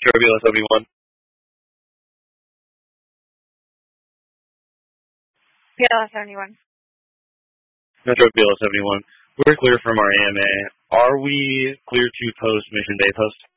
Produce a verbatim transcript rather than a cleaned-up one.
Turbulence seventy-one. P L S seventy-one. Metro B L seventy-one. We're clear from our A M A. Are we clear to post Mission Bay post?